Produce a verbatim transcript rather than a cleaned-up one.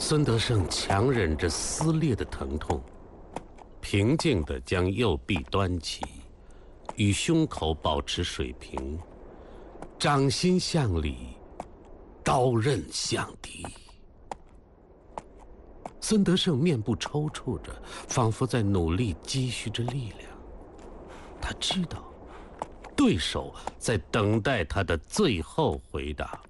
孙德胜强忍着撕裂的疼痛，平静地将右臂端起，与胸口保持水平，掌心向里，刀刃向敌。孙德胜面部抽搐着，仿佛在努力积蓄着力量。他知道，对手在等待他的最后回答。